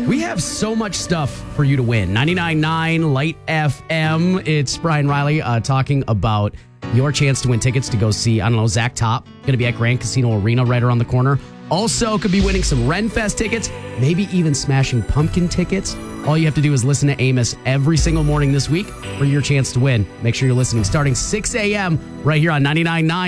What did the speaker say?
We have so much stuff for you to win. 99.9 Light FM. It's Brian Riley talking about your chance to win tickets to go see, Zach Top. Going to be at Grand Casino Arena right around the corner. Also could be winning some Renfest tickets, maybe even Smashing Pumpkin tickets. All you have to do is listen to Amos every single morning this week for your chance to win. Make sure you're listening starting 6 a.m. right here on 99.9